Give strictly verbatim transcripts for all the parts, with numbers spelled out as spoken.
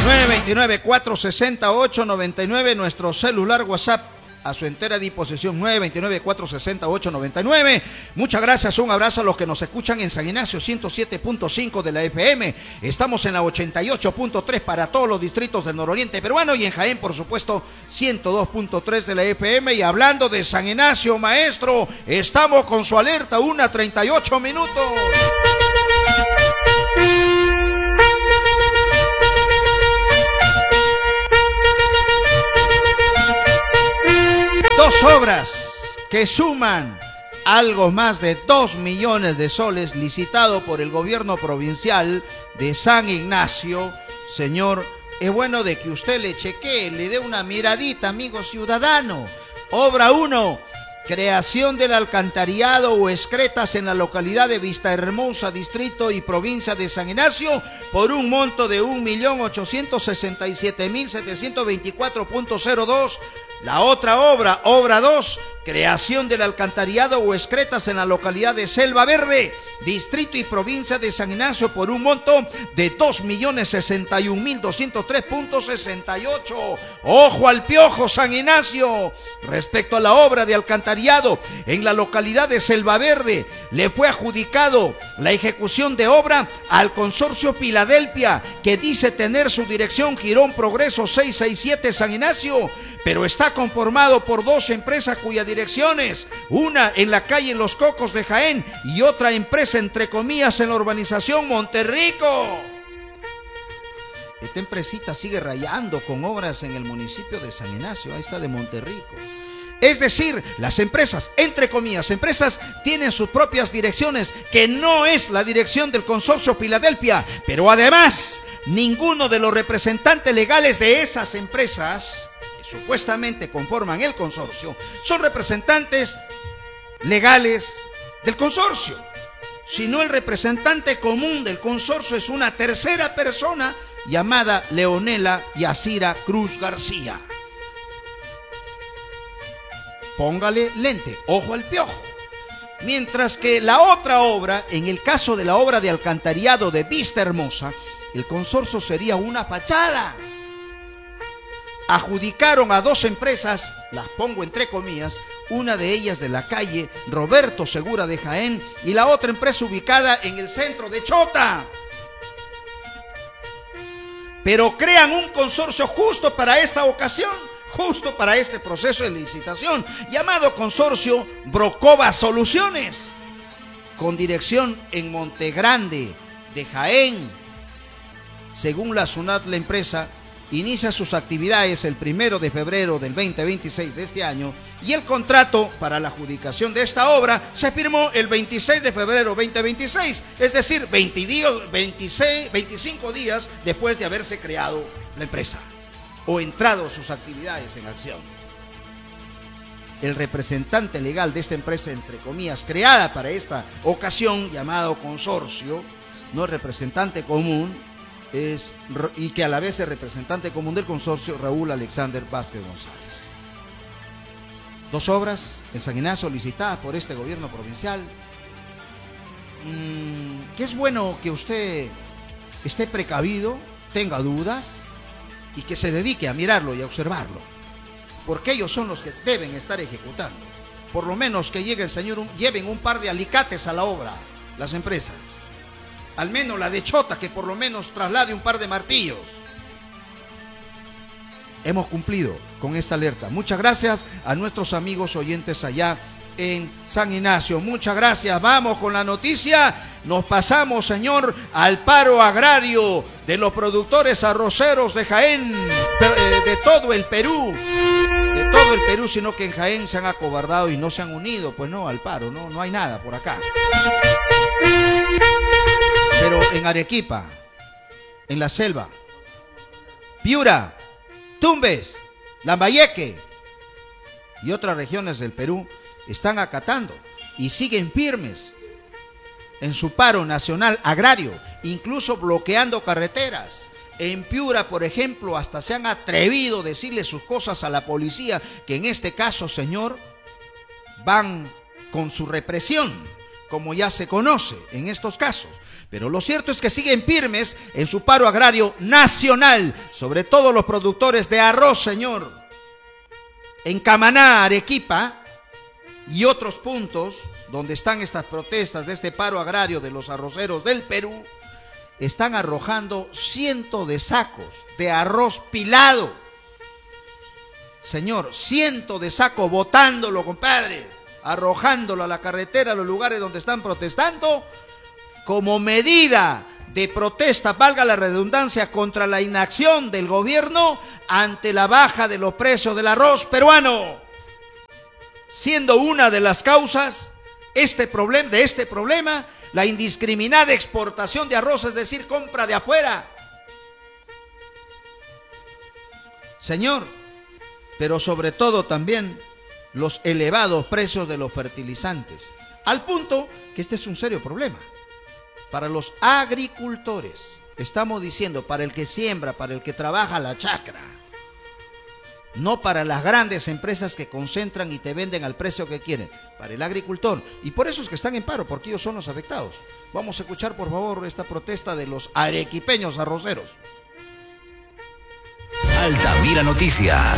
nueve dos nueve, cuatro seis ocho, nueve nueve, nuestro celular WhatsApp a su entera disposición, nueve dos nueve, cuatro seis ocho, nueve nueve. Muchas gracias, un abrazo a los que nos escuchan en San Ignacio ciento siete punto cinco de la F M. Estamos en la ochenta y ocho punto tres para todos los distritos del nororiente peruano y en Jaén, por supuesto, ciento dos punto tres de la F M. Y hablando de San Ignacio, maestro, estamos con su alerta, una treinta y ocho minutos. Dos obras que suman algo más de dos millones de soles licitado por el gobierno provincial de San Ignacio. Señor, es bueno de que usted le chequee, le dé una miradita, amigo ciudadano. Obra uno, creación del alcantarillado o excretas en la localidad de Vistahermosa, distrito y provincia de San Ignacio, por un monto de un millón ochocientos sesenta y siete mil setecientos veinticuatro punto cero dos. La otra obra, obra dos, creación del alcantarillado o excretas en la localidad de Selva Verde, distrito y provincia de San Ignacio, por un monto de dos millones sesenta y un mil doscientos tres punto sesenta y ocho. ¡Ojo al piojo, San Ignacio! Respecto a la obra de alcantarillado en la localidad de Selva Verde, le fue adjudicado la ejecución de obra al consorcio Filadelfia, que dice tener su dirección Girón Progreso seiscientos sesenta y siete San Ignacio, pero está conformado por dos empresas cuyas direcciones, una en la calle Los Cocos de Jaén y otra empresa entre comillas en la urbanización Monterrico. Esta empresita sigue rayando con obras en el municipio de San Ignacio, ahí está, de Monterrico. Es decir, las empresas, entre comillas, empresas tienen sus propias direcciones, que no es la dirección del consorcio Filadelfia, pero además, ninguno de los representantes legales de esas empresas supuestamente conforman el consorcio, son representantes legales del consorcio, sino el representante común del consorcio es una tercera persona llamada Leonela Yacira Cruz García. Póngale lente, ojo al piojo. Mientras que la otra obra, en el caso de la obra de alcantarillado de Vistahermosa, el consorcio sería una fachada. Adjudicaron a dos empresas, las pongo entre comillas, una de ellas de la calle Roberto Segura de Jaén y la otra empresa ubicada en el centro de Chota. Pero crean un consorcio justo para esta ocasión, justo para este proceso de licitación, llamado Consorcio Brocova Soluciones, con dirección en Montegrande de Jaén. Según la SUNAT, la empresa inicia sus actividades el primero de febrero del veinte veintiséis de este año y el contrato para la adjudicación de esta obra se firmó el veintiséis de febrero veinte veintiséis, es decir, veinte días, veintiséis, veinticinco días después de haberse creado la empresa o entrado sus actividades en acción. El representante legal de esta empresa, entre comillas, creada para esta ocasión, llamado consorcio, no representante común, es, y que a la vez es representante común del consorcio, Raúl Alexander Vázquez González. Dos obras en San Ignacio licitadas por este gobierno provincial. Mm, que es bueno que usted esté precavido, tenga dudas y que se dedique a mirarlo y a observarlo, porque ellos son los que deben estar ejecutando. Por lo menos que llegue el señor, un, lleven un par de alicates a la obra, las empresas. Al menos la de Chota, que por lo menos traslade un par de martillos. Hemos cumplido con esta alerta. Muchas gracias a nuestros amigos oyentes allá en San Ignacio. Muchas gracias. Vamos con la noticia. Nos pasamos, señor, al paro agrario de los productores arroceros de Jaén, de, de todo el Perú. De todo el Perú, sino que en Jaén se han acobardado y no se han unido, pues no, al paro. No, no hay nada por acá. Pero en Arequipa, en la selva, Piura, Tumbes, Lambayeque y otras regiones del Perú están acatando y siguen firmes en su paro nacional agrario, incluso bloqueando carreteras. En Piura, por ejemplo, hasta se han atrevido a decirle sus cosas a la policía, que en este caso, señor, van con su represión, como ya se conoce en estos casos. Pero lo cierto es que siguen firmes en su paro agrario nacional, sobre todo los productores de arroz, señor. En Camaná, Arequipa y otros puntos donde están estas protestas de este paro agrario de los arroceros del Perú, están arrojando cientos de sacos de arroz pilado. Señor, cientos de sacos botándolo, compadre, arrojándolo a la carretera, a los lugares donde están protestando, como medida de protesta, valga la redundancia, contra la inacción del gobierno ante la baja de los precios del arroz peruano, siendo una de las causas este problema, de este problema la indiscriminada exportación de arroz, es decir, compra de afuera. Señor, pero sobre todo también los elevados precios de los fertilizantes, al punto que este es un serio problema para los agricultores. Estamos diciendo para el que siembra, para el que trabaja la chacra, no para las grandes empresas que concentran y te venden al precio que quieren, para el agricultor. Y por eso es que están en paro, porque ellos son los afectados. Vamos a escuchar, por favor, esta protesta de los arequipeños arroceros. Altamira Noticias.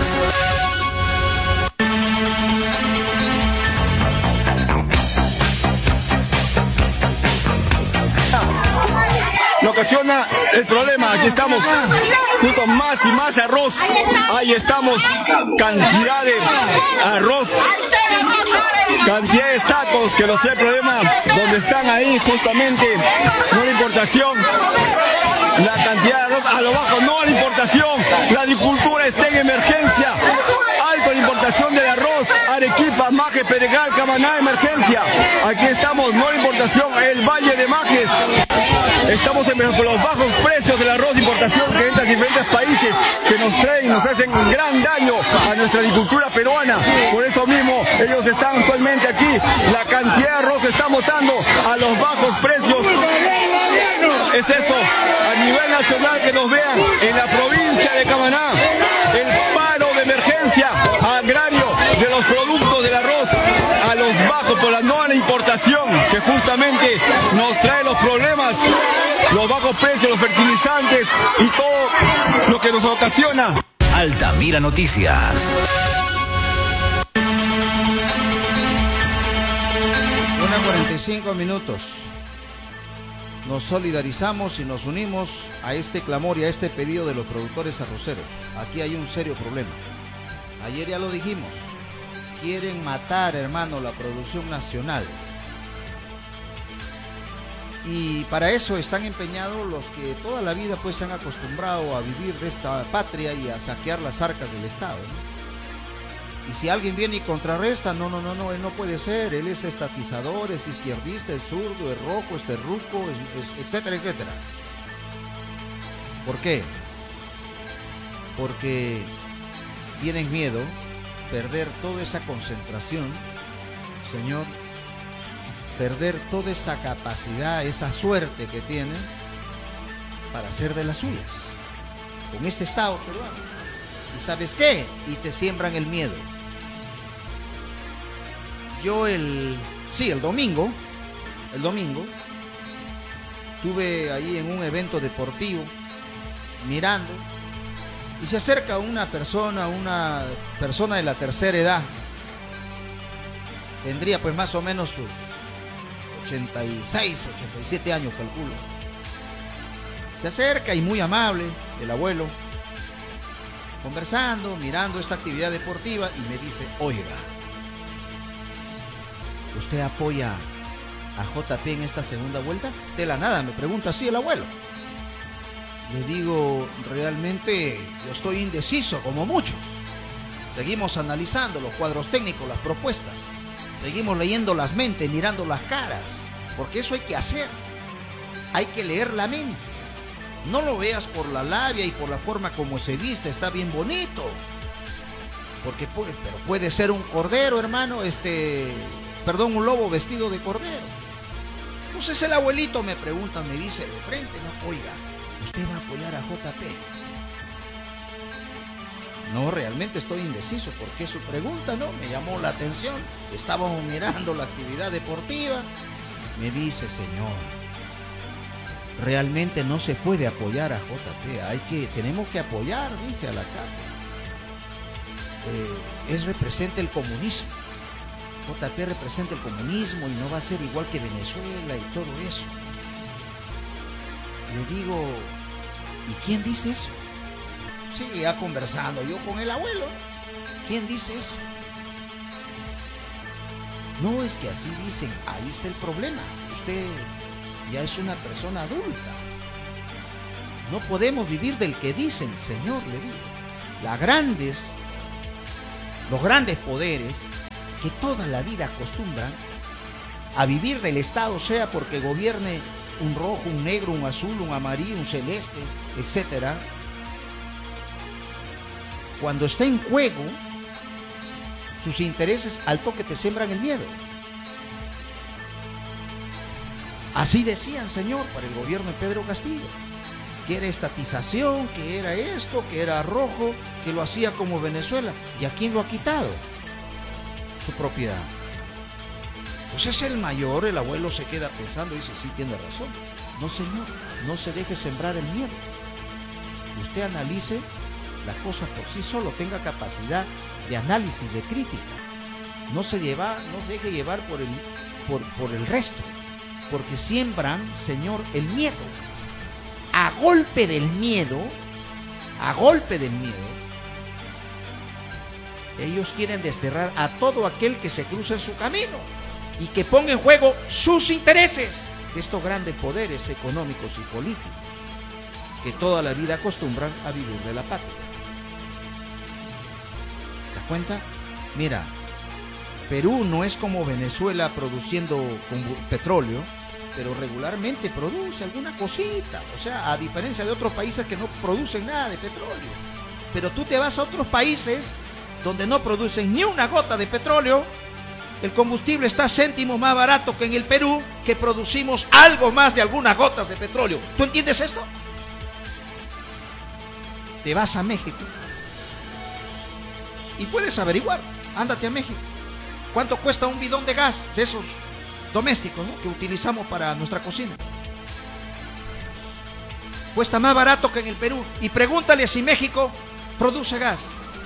Lo ocasiona el problema. Aquí estamos junto más y más arroz. Ahí estamos, cantidad de arroz, cantidad de sacos que nos trae el problema, donde están ahí justamente, no la importación, la cantidad de arroz a lo bajo, no a la importación. La agricultura está en emergencia, alto la importación del arroz, Arequipa, Majes, Pedregal, Camaná, emergencia. Aquí estamos, no la importación, el Valle de Majes. Estamos en con los bajos precios del arroz de importación que entra de diferentes países, que nos traen y nos hacen un gran daño a nuestra agricultura peruana. Por eso mismo ellos están actualmente aquí. La cantidad de arroz que está botando a los bajos precios. Es eso, a nivel nacional, que nos vean en la provincia de Camaná, el paro de emergencia agrario de los productos del arroz a los bajos por la no a la importación, que justamente nos trae los problemas, los bajos precios, los fertilizantes y todo lo que nos ocasiona. Altamira Noticias. Una cuarenta y cinco minutos. Nos solidarizamos y nos unimos a este clamor y a este pedido de los productores arroceros. Aquí hay un serio problema. Ayer ya lo dijimos. Quieren matar, hermano, la producción nacional. Y para eso están empeñados los que toda la vida pues se han acostumbrado a vivir de esta patria y a saquear las arcas del Estado, ¿no? Y si alguien viene y contrarresta, no, no, no, no, él no puede ser, él es estatizador, es izquierdista, es zurdo, es rojo, es terruco, es, es, etcétera, etcétera. ¿Por qué? Porque tienen miedo perder toda esa concentración, señor, perder toda esa capacidad, esa suerte que tienen para hacer de las suyas, con este Estado peruano. ¿Y sabes qué? Y te siembran el miedo. Yo el, sí, el domingo, el domingo, estuve ahí en un evento deportivo, mirando, y se acerca una persona, una persona de la tercera edad, tendría pues más o menos sus ochenta y seis, ochenta y siete años, calculo. Se acerca y muy amable, el abuelo, conversando, mirando esta actividad deportiva, y me dice: oiga, ¿usted apoya a J P en esta segunda vuelta? De la nada me pregunta así el abuelo. Le digo, realmente yo estoy indeciso, como muchos. Seguimos analizando los cuadros técnicos, las propuestas. Seguimos leyendo las mentes, mirando las caras, porque eso hay que hacer. Hay que leer la mente. No lo veas por la labia y por la forma como se viste, está bien bonito. Porque puede, pero puede ser un cordero, hermano, este, perdón, un lobo vestido de cordero. Entonces el abuelito me pregunta, me dice de frente, no, oiga, ¿usted va a apoyar a J P? No, realmente estoy indeciso, porque su pregunta, ¿no?, me llamó la atención. Estábamos mirando la actividad deportiva. Me dice: señor, realmente no se puede apoyar a J P. Hay que, tenemos que apoyar, dice a la carta. Eh, es representa el comunismo. J P representa el comunismo y no va a ser igual que Venezuela y todo eso. Le digo, ¿y quién dice eso? Sí, ya conversando yo con el abuelo. ¿Quién dice eso? No, es que así dicen, ahí está el problema. Usted ya es una persona adulta. No podemos vivir del que dicen, señor, le digo. Las grandes, los grandes poderes que toda la vida acostumbran a vivir del Estado, sea porque gobierne un rojo, un negro, un azul, un amarillo, un celeste, etcétera. Cuando está en juego sus intereses, al toque te siembran el miedo. Así decían, señor, para el gobierno de Pedro Castillo, que era estatización, que era esto, que era rojo, que lo hacía como Venezuela. ¿Y a quién lo ha quitado? Su propiedad. Pues es el mayor, el abuelo se queda pensando y dice, sí, tiene razón. No, señor, no se deje sembrar el miedo. Usted analice las cosas por sí solo, tenga capacidad de análisis, de crítica. No se lleva, no se deje llevar por el, por, por el resto, porque siembran, señor, el miedo. A golpe del miedo, a golpe del miedo, ellos quieren desterrar a todo aquel que se cruce en su camino y que ponga en juego sus intereses de estos grandes poderes económicos y políticos que toda la vida acostumbran a vivir de la patria. ¿Te das cuenta? Mira, Perú no es como Venezuela produciendo petróleo, pero regularmente produce alguna cosita, o sea, a diferencia de otros países que no producen nada de petróleo. Pero tú te vas a otros países donde no producen ni una gota de petróleo, el combustible está céntimos más barato que en el Perú, que producimos algo más de algunas gotas de petróleo. ¿Tú entiendes esto? Te vas a México y puedes averiguar, ándate a México, ¿cuánto cuesta un bidón de gas de esos domésticos, ¿no?, que utilizamos para nuestra cocina? Cuesta más barato que en el Perú. Y pregúntale si México produce gas.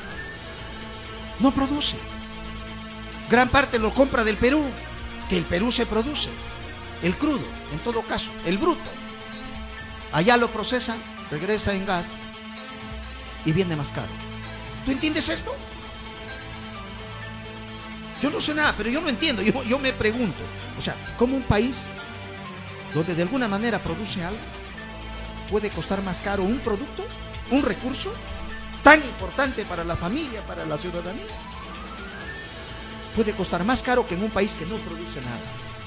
No produce. Gran parte lo compra del Perú, que el Perú se produce. El crudo, en todo caso, el bruto. Allá lo procesan, regresa en gas y viene más caro. ¿Tú entiendes esto? Yo no sé nada, pero yo no entiendo. Yo, yo me pregunto, o sea, ¿cómo un país donde de alguna manera produce algo puede costar más caro un producto, un recurso tan importante para la familia, para la ciudadanía? Puede costar más caro que en un país que no produce nada.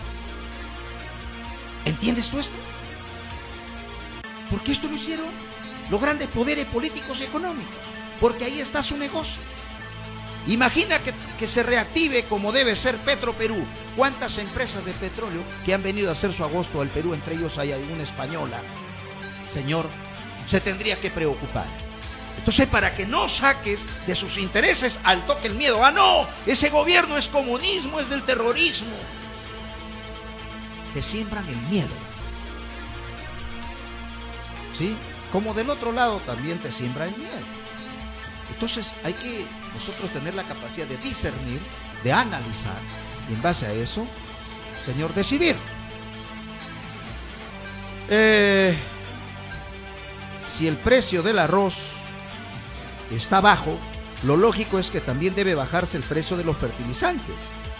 ¿Entiendes tú esto? Porque esto lo hicieron los grandes poderes políticos y económicos, porque ahí está su negocio. Imagina que, que se reactive como debe ser Petroperú. ¿Cuántas empresas de petróleo que han venido a hacer su agosto al Perú, entre ellos hay alguna española, señor, se tendría que preocupar? Entonces, para que no saques de sus intereses al toque el miedo. Ah, no, ese gobierno es comunismo, es del terrorismo. Te siembran el miedo. ¿Sí? Como del otro lado también te siembra el miedo. Entonces hay que nosotros tener la capacidad de discernir, de analizar, y en base a eso, señor, decidir. Eh, si el precio del arroz está bajo, lo lógico es que también debe bajarse el precio de los fertilizantes,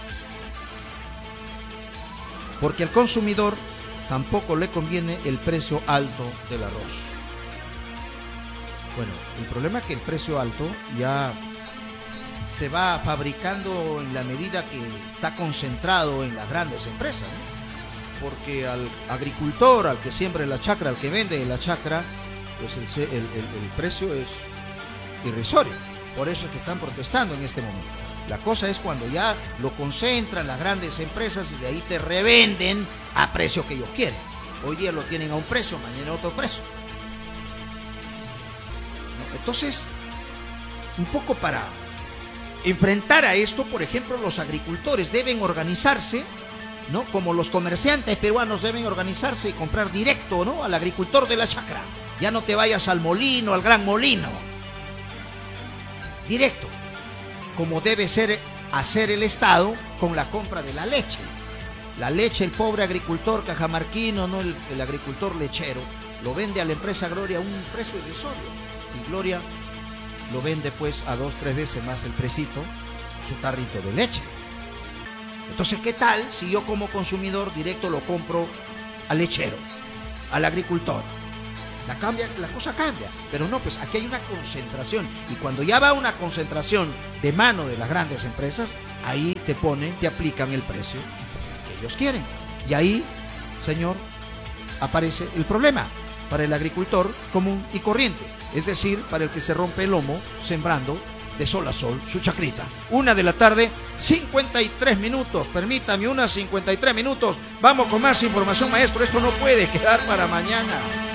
porque al consumidor tampoco le conviene el precio alto del arroz. Bueno, el problema es que el precio alto ya se va fabricando en la medida que está concentrado en las grandes empresas, ¿no? Porque al agricultor, al que siembra la chacra, al que vende la chacra, pues el, el, el, el precio es irrisorio. Por eso es que están protestando en este momento. La cosa es cuando ya lo concentran las grandes empresas y de ahí te revenden a precio que ellos quieren. Hoy día lo tienen a un precio, mañana a otro precio. Entonces, un poco para enfrentar a esto, por ejemplo, los agricultores deben organizarse ¿no? Como los comerciantes peruanos deben organizarse y comprar directo, ¿no? Al agricultor de la chacra. Ya no te vayas al molino, al gran molino. Directo. Como debe ser hacer el Estado con la compra de la leche. La leche, el pobre agricultor cajamarquino, no el, el agricultor lechero, lo vende a la empresa Gloria a un precio irrisorio. Y Gloria lo vende pues a dos, tres veces más el precito, su tarrito de leche. Entonces, ¿qué tal si yo como consumidor directo lo compro al lechero, al agricultor? La, cambia, la cosa cambia, pero no, pues aquí hay una concentración, y cuando ya va una concentración de mano de las grandes empresas, ahí te ponen, te aplican el precio que ellos quieren. Y ahí, señor, aparece el problema para el agricultor común y corriente, es decir, para el que se rompe el lomo sembrando de sol a sol su chacrita. Una de la tarde, cincuenta y tres minutos, permítame, unas cincuenta y tres minutos. Vamos con más información, maestro, esto no puede quedar para mañana.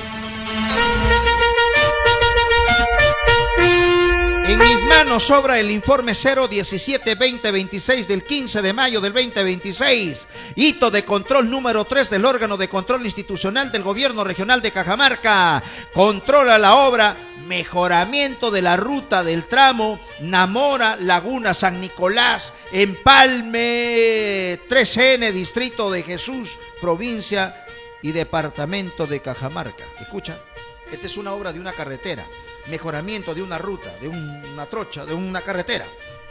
En mis manos sobra el informe cero diecisiete veinte veintiséis del quince de mayo del veinte veintiséis, hito de control número tres del órgano de control institucional del gobierno regional de Cajamarca. Controla la obra mejoramiento de la ruta del tramo Namora, Laguna, San Nicolás, Empalme, tres ene, Distrito de Jesús, provincia y departamento de Cajamarca. Escucha, esta es una obra de una carretera, mejoramiento de una ruta, de una trocha, de una carretera.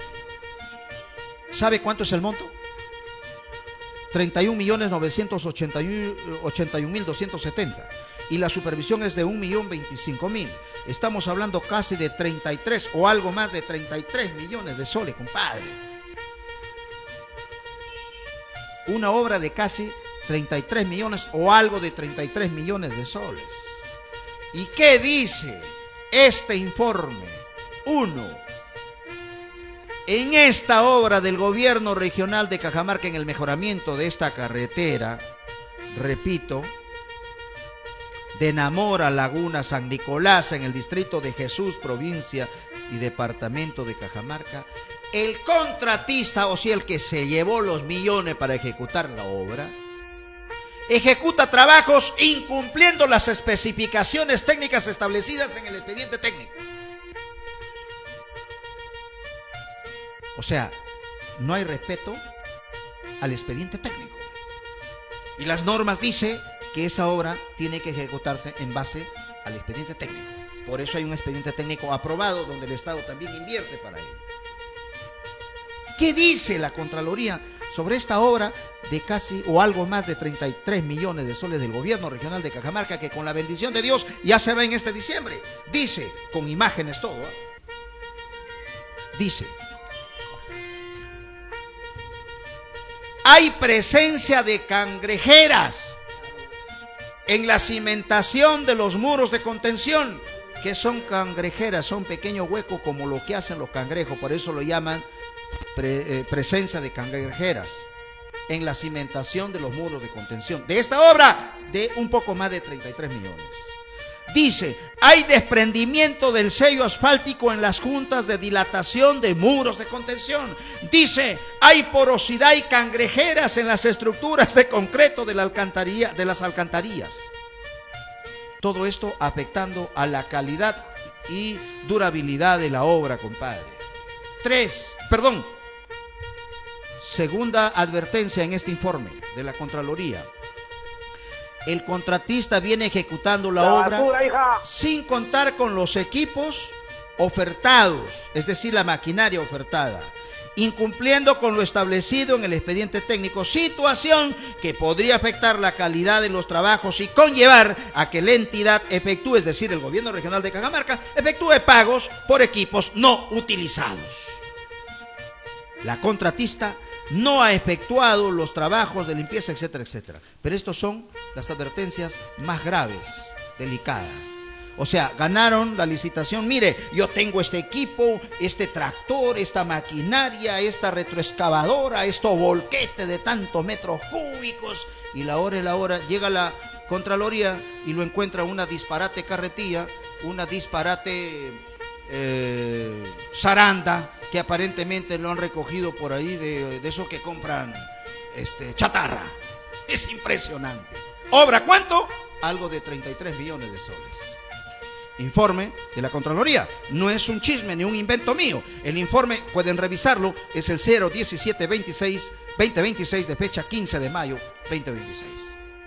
¿Sabe cuánto es el monto? treinta y un millones novecientos ochenta y un mil doscientos setenta. Y la supervisión es de un millón veinticinco mil. Estamos hablando casi de treinta y tres o algo más de treinta y tres millones de soles, compadre. Una obra de casi treinta y tres millones o algo de treinta y tres millones de soles. ¿Y qué dice este informe? Uno, en esta obra del gobierno regional de Cajamarca, en el mejoramiento de esta carretera, repito, de Namora, Laguna, San Nicolás, en el distrito de Jesús, provincia y departamento de Cajamarca, el contratista, o sea, el que se llevó los millones para ejecutar la obra, ejecuta trabajos incumpliendo las especificaciones técnicas establecidas en el expediente técnico. O sea, no hay respeto al expediente técnico. Y las normas dicen que esa obra tiene que ejecutarse en base al expediente técnico. Por eso hay un expediente técnico aprobado donde el Estado también invierte para ello. ¿Qué dice la Contraloría sobre esta obra de casi o algo más de treinta y tres millones de soles del gobierno regional de Cajamarca, que con la bendición de Dios ya se va en este diciembre? Dice, con imágenes todo, ¿eh? Dice: hay presencia de cangrejeras en la cimentación de los muros de contención. ¿Qué son cangrejeras? Son pequeños huecos como lo que hacen los cangrejos, por eso lo llaman pre, eh, presencia de cangrejeras en la cimentación de los muros de contención de esta obra de un poco más de treinta y tres millones. Dice, hay desprendimiento del sello asfáltico en las juntas de dilatación de muros de contención. Dice, hay porosidad y cangrejeras en las estructuras de concreto de, la alcantarilla, de las alcantarillas. Todo esto afectando a la calidad y durabilidad de la obra, compadre. Tres, perdón, segunda advertencia en este informe de la Contraloría. El contratista viene ejecutando la, la obra basura, sin contar con los equipos ofertados, es decir, la maquinaria ofertada, incumpliendo con lo establecido en el expediente técnico, situación que podría afectar la calidad de los trabajos y conllevar a que la entidad efectúe, es decir, el gobierno regional de Cajamarca, efectúe pagos por equipos no utilizados. La contratista no ha efectuado los trabajos de limpieza, etcétera, etcétera. Pero estos son las advertencias más graves, delicadas. O sea, ganaron la licitación. Mire, yo tengo este equipo, este tractor, esta maquinaria, esta retroexcavadora, esto volquete de tantos metros cúbicos. Y la hora es la hora, llega la Contraloría y lo encuentra una disparate carretilla, una disparate eh, zaranda, que aparentemente lo han recogido por ahí de, de eso que compran este, chatarra. Es impresionante. ¿Obra cuánto? Algo de treinta y tres millones de soles. Informe de la Contraloría. No es un chisme ni un invento mío. El informe, pueden revisarlo, es el cero diecisiete veintiséis veinte veintiséis de fecha quince de mayo veinte veintiséis.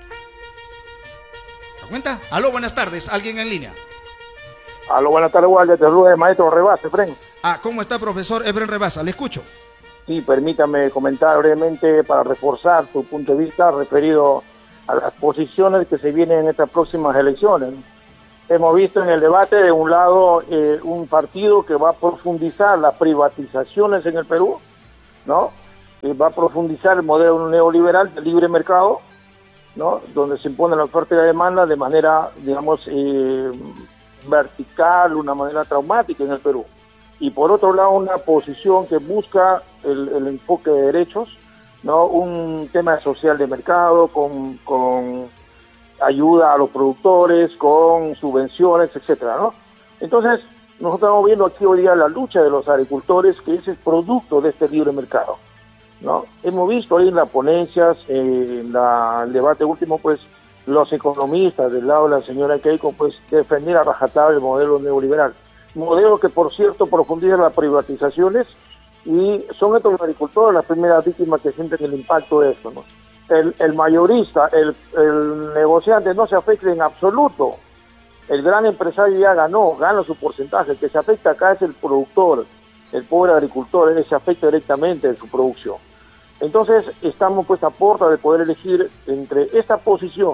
¿Se cuenta? Aló, buenas tardes. ¿Alguien en línea? Aló, buenas tardes, Guardia. Te saluda el maestro Rebasa, Efren. Ah, ¿cómo está, profesor Efren Rebasa? Le escucho. Sí, permítame comentar brevemente para reforzar su punto de vista referido a las posiciones que se vienen en estas próximas elecciones. Hemos visto en el debate, de un lado, eh, un partido que va a profundizar las privatizaciones en el Perú, ¿no? Que va a profundizar el modelo neoliberal de libre mercado, ¿no? Donde se impone la oferta y la demanda de manera, digamos, eh, vertical, una manera traumática en el Perú. Y por otro lado, una posición que busca el, el enfoque de derechos, ¿no? Un tema social de mercado con, con ayuda a los productores, con subvenciones, etcétera, ¿no? Entonces, nosotros estamos viendo aquí hoy día la lucha de los agricultores, que es el producto de este libre mercado, ¿no? Hemos visto ahí en las ponencias, eh, en la, el debate último, pues, los economistas del lado de la señora Keiko, pues, defender a rajatabla el modelo neoliberal. Modelo que, por cierto, profundiza las privatizaciones, y son estos los agricultores las primeras víctimas que sienten el impacto de esto, ¿no? El, el mayorista, el, el negociante no se afecta en absoluto. El gran empresario ya ganó, gana su porcentaje. El que se afecta acá es el productor, el pobre agricultor, él se afecta directamente de su producción. Entonces, estamos pues a puerta de poder elegir entre esta posición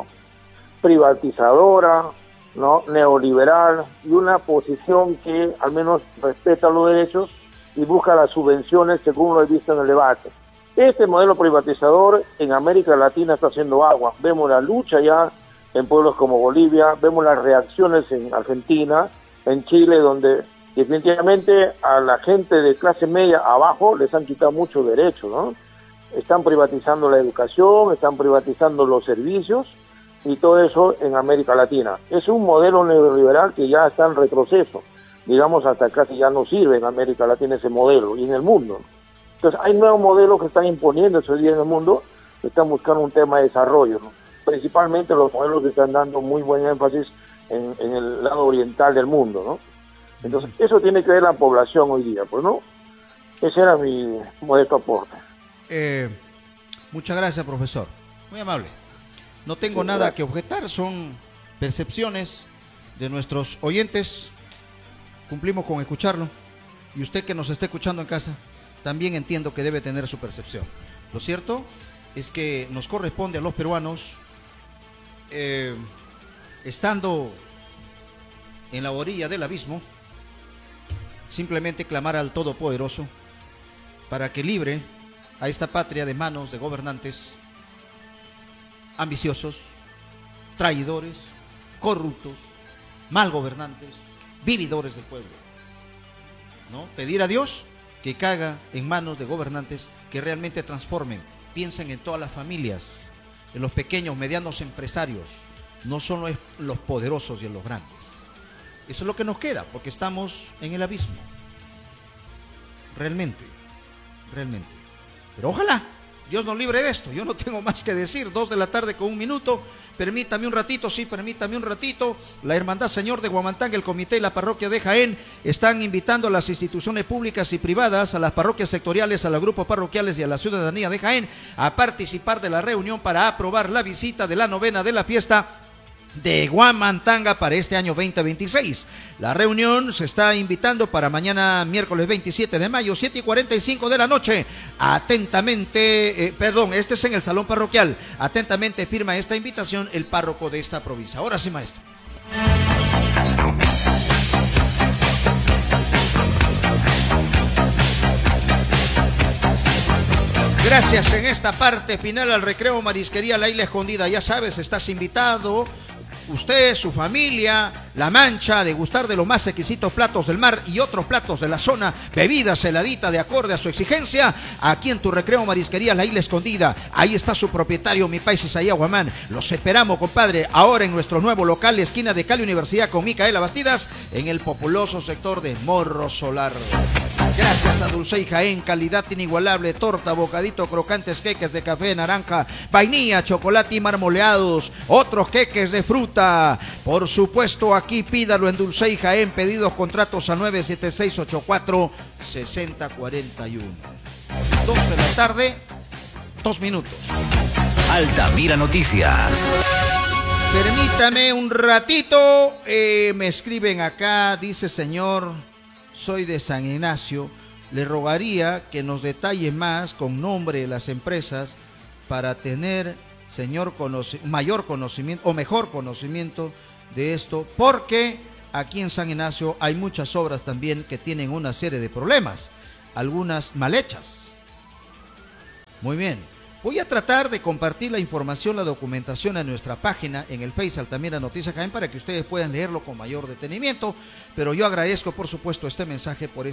privatizadora, ¿no? Neoliberal, y una posición que al menos respeta los derechos y busca las subvenciones, según lo he visto en el debate. Este modelo privatizador en América Latina está haciendo agua. Vemos la lucha ya en pueblos como Bolivia, vemos las reacciones en Argentina, en Chile, donde definitivamente a la gente de clase media abajo les han quitado muchos derechos, ¿no? Están privatizando la educación, están privatizando los servicios, y todo eso en América Latina. Es un modelo neoliberal que ya está en retroceso. Digamos, hasta casi ya no sirve en América Latina ese modelo, y en el mundo. Entonces, hay nuevos modelos que están imponiéndose hoy día en el mundo, que están buscando un tema de desarrollo, ¿no? Principalmente los modelos que están dando muy buen énfasis en, en el lado oriental del mundo, ¿no? Entonces, eso tiene que ver la población hoy día, pues, ¿no? Ese era mi modesto aporte. Eh, muchas gracias, profesor. Muy amable. No tengo sí, nada gracias. que objetar, son percepciones de nuestros oyentes. Cumplimos con escucharlo. Y usted que nos esté escuchando en casa, también entiendo que debe tener su percepción. Lo cierto es que nos corresponde a los peruanos, eh, estando en la orilla del abismo, simplemente clamar al Todopoderoso para que libre a esta patria de manos de gobernantes ambiciosos, traidores, corruptos, mal gobernantes, vividores del pueblo, ¿no? Pedir a Dios que caiga en manos de gobernantes que realmente transformen, piensen en todas las familias, en los pequeños, medianos empresarios, no solo en los poderosos y en los grandes. Eso es lo que nos queda, porque estamos en el abismo. Realmente, realmente. Pero ojalá Dios nos libre de esto. Yo no tengo más que decir. Dos de la tarde con un minuto. Permítame un ratito, sí, permítame un ratito. La Hermandad Señor de Huamantán, el Comité y la Parroquia de Jaén están invitando a las instituciones públicas y privadas, a las parroquias sectoriales, a los grupos parroquiales y a la ciudadanía de Jaén a participar de la reunión para aprobar la visita de la novena de la fiesta de Huamantanga para este año veinte veintiséis. La reunión se está invitando para mañana miércoles veintisiete de mayo, siete y cuarenta y cinco de la noche. Atentamente, eh, perdón, este es en el salón parroquial. Atentamente firma esta invitación el párroco de esta provincia. Ahora sí, maestro. Gracias en esta parte final al Recreo Marisquería La Isla Escondida. Ya sabes, estás invitado, usted, su familia, La Mancha, a degustar de los más exquisitos platos del mar y otros platos de la zona, bebidas heladitas de acorde a su exigencia, aquí en tu Recreo Marisquería La Isla Escondida. Ahí está su propietario, mi país Isaías Guamán. Los esperamos, compadre, ahora en nuestro nuevo local, esquina de Cali Universidad con Micaela Bastidas, en el populoso sector de Morro Solar. Gracias a Dulcey Jaén, calidad inigualable, torta, bocadito, crocantes, queques de café, naranja, vainilla, chocolate y marmoleados, otros queques de fruta. Por supuesto, aquí pídalo en Dulcey Jaén, pedidos, contratos a nueve siete seis ocho cuatro seis cero cuatro uno. Dos de la tarde, dos minutos. Altamira Noticias. Permítame un ratito, eh, me escriben acá, dice señor, soy de San Ignacio, le rogaría que nos detalle más con nombre de las empresas para tener, señor, conoci- mayor conocimiento o mejor conocimiento de esto, porque aquí en San Ignacio hay muchas obras también que tienen una serie de problemas, algunas mal hechas. Muy bien. Voy a tratar de compartir la información, la documentación en nuestra página, en el Face Altamira Noticias Jaén, para que ustedes puedan leerlo con mayor detenimiento, pero yo agradezco, por supuesto, este mensaje por